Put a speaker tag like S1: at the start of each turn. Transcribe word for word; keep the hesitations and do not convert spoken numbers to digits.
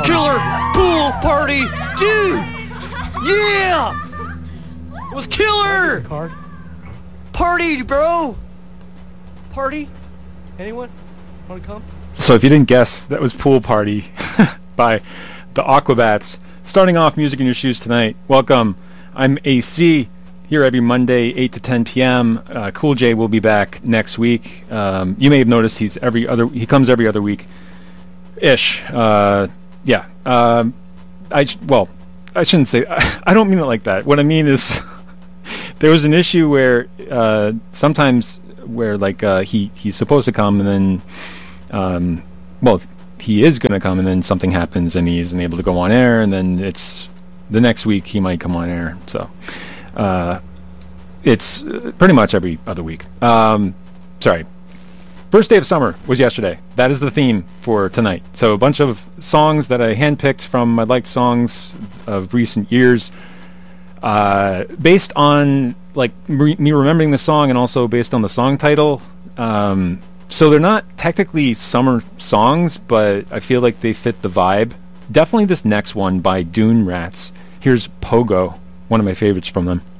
S1: killer pool party, dude. Yeah, it was killer. Card. Party, bro. Party. Anyone want to come?
S2: So if you didn't guess, that was Pool Party by the Aquabats. Starting off Music in Your Shoes tonight. Welcome. I'm A C, here every Monday, eight to ten p.m. Uh, Cool J will be back next week. Um, you may have noticed he's every other. He comes every other week, ish. Uh, yeah. Um, I well, I shouldn't say. I, I don't mean it like that. What I mean is, there was an issue where uh, sometimes where like uh, he he's supposed to come and then, um, well. he is going to come and then something happens and he isn't able to go on air, and then it's the next week he might come on air. So uh, it's pretty much every other week. Um, sorry. First day of summer was yesterday. That is the theme for tonight. So a bunch of songs that I handpicked from my liked songs of recent years, uh, based on like re- me remembering the song and also based on the song title. Um, So they're not technically summer songs, but I feel like they fit the vibe. Definitely this next one by Dune Rats. Here's Pogo, one of my favorites from them.